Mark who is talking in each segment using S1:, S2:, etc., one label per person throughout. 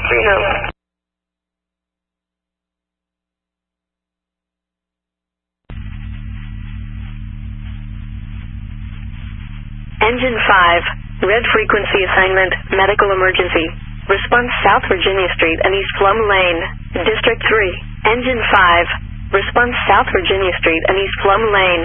S1: 30.
S2: Engine 5, red frequency assignment, medical emergency. Response South Virginia Street and East Plum Lane. District 3. Engine 5, response South Virginia Street and East Plum Lane.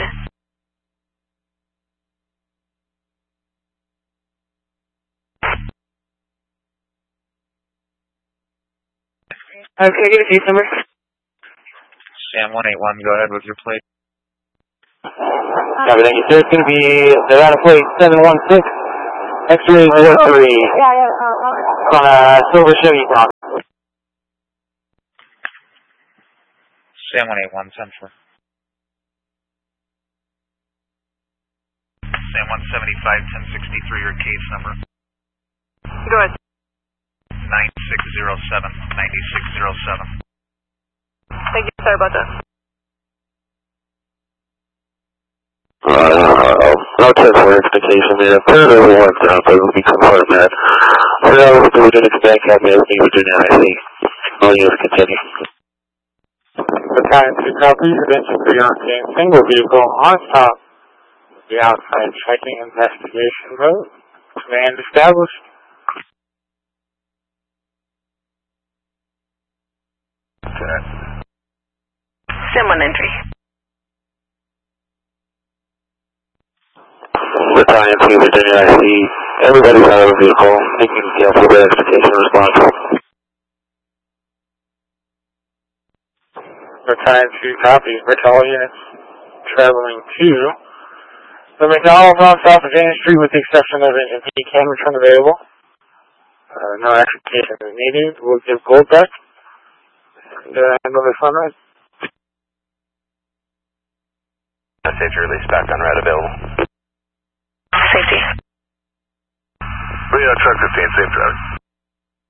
S1: Okay, get a case number.
S3: Sam 181, go ahead with your plate.
S4: Copy, thank you, sir. It's going to be Nevada plate 716, X-ray 03. On a silver Chevy Bronco.
S3: Sam 181, Central. Sam 175, 1063, your case number.
S1: Go ahead.
S3: 9607, 9607.
S1: Thank you, sorry about that.
S4: No check for expectation there. Apparently everyone's out, but it'll be confirmed that. For now, we're going to expect Cabinet Everything Virginia IC. All units continue.
S5: The time to copy, eventually for your single vehicle on top of the outside checking investigation road. Command established.
S2: Sim 1 entry.
S4: The time to Virginia IC. Everybody's out of the vehicle. Making careful their expectation response.
S5: The time to copy, all units traveling to the McDonald's on South Virginia Street with the exception of an empty can return available. No expectation is needed. We'll give gold back and handle this on red.
S6: Safety release back on red available.
S2: Safety.
S6: Truck 15, safe drive.